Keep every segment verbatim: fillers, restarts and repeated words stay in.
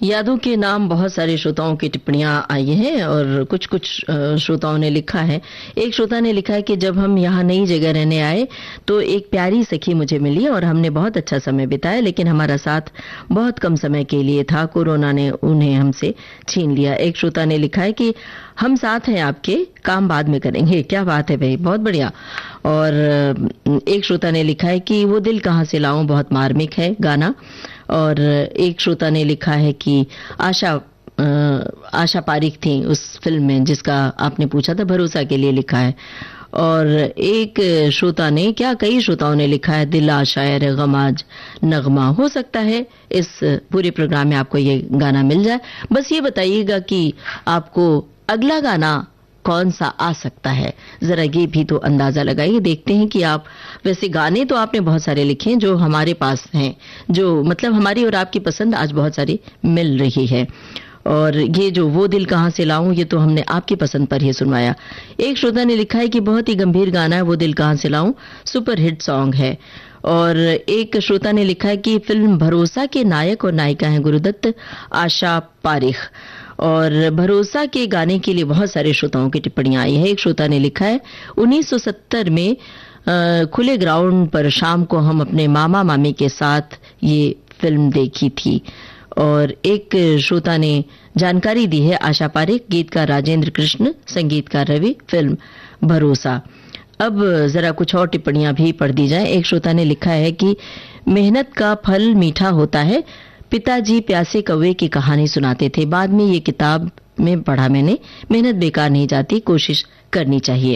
यादों के नाम बहुत सारे श्रोताओं की टिप्पणियां आई हैं और कुछ कुछ श्रोताओं ने लिखा है। एक श्रोता ने लिखा है कि जब हम यहाँ नई जगह रहने आए तो एक प्यारी सखी मुझे मिली और हमने बहुत अच्छा समय बिताया, लेकिन हमारा साथ बहुत कम समय के लिए था, कोरोना ने उन्हें हमसे छीन लिया। एक श्रोता ने लिखा है कि हम साथ हैं आपके, काम बाद में करेंगे। क्या बात है भाई, बहुत बढ़िया। और एक श्रोता ने लिखा है कि वो दिल कहाँ से लाऊं बहुत मार्मिक है गाना। और एक श्रोता ने लिखा है कि आशा आशा पारिक थी उस फिल्म में जिसका आपने पूछा था, भरोसा के लिए लिखा है। और एक श्रोता ने, क्या कई श्रोताओं ने लिखा है, दिल आशायर गम आज नगमा। हो सकता है इस पूरे प्रोग्राम में आपको ये गाना मिल जाए। बस ये बताइएगा कि आपको अगला गाना कौन सा आ सकता है, जरा ये भी तो अंदाजा लगाइए। देखते हैं कि आप, वैसे गाने तो आपने बहुत सारे लिखे हैं जो हमारे पास हैं, जो मतलब हमारी और आपकी पसंद आज बहुत सारी मिल रही है। और ये जो वो दिल कहाँ से लाऊं, ये तो हमने आपकी पसंद पर ही सुनवाया। एक श्रोता ने लिखा है कि बहुत ही गंभीर गाना है वो दिल कहाँ से लाऊं, सुपर हिट सॉन्ग है। और एक श्रोता ने लिखा है कि फिल्म भरोसा के नायक और नायिका हैं गुरुदत्त, आशा पारिख। और भरोसा के गाने के लिए बहुत सारे श्रोताओं की टिप्पणियां आई है। एक श्रोता ने लिखा है उन्नीस सौ सत्तर में आ, खुले ग्राउंड पर शाम को हम अपने मामा मामी के साथ ये फिल्म देखी थी। और एक श्रोता ने जानकारी दी है, आशा पारिक, गीतकार राजेंद्र कृष्ण, संगीतकार रवि, फिल्म भरोसा। अब जरा कुछ और टिप्पणियां भी पढ़ दी जाए। एक श्रोता ने लिखा है कि मेहनत का फल मीठा होता है, पिताजी प्यासे कौवे की कहानी सुनाते थे, बाद में ये किताब में पढ़ा मैंने, मेहनत बेकार नहीं जाती, कोशिश करनी चाहिए।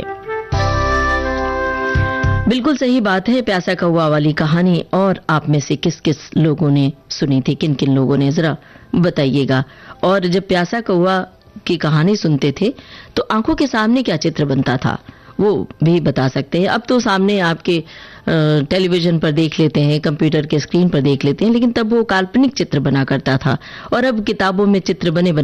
बिल्कुल सही बात है, प्यासा कौवा वाली कहानी। और आप में से किस किस लोगों ने सुनी थी, किन किन लोगों ने, जरा बताइएगा। और जब प्यासा कौवा की कहानी सुनते थे तो आंखों के सामने क्या चित्र बनता था वो भी बता सकते हैं। अब तो सामने आपके टेलीविजन पर देख लेते हैं, कंप्यूटर के स्क्रीन पर देख लेते हैं, लेकिन तब वो काल्पनिक चित्र बना करता था और अब किताबों में चित्र बने बने